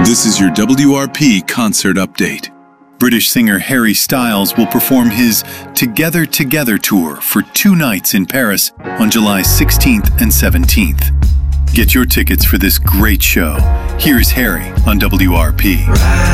This is your WRP concert update. British singer Harry Styles will perform his Together Together tour for 2 nights in Paris on July 16th and 17th. Get your tickets for this great show. Here's Harry on WRP.